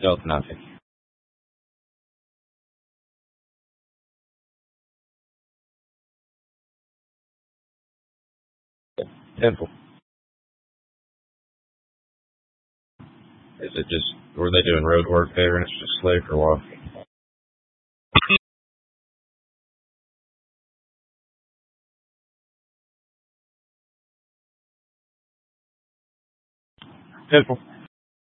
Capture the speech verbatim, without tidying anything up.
No, nothing. Temple. Is it just, were they doing road work there and it's just slick or what? Temple.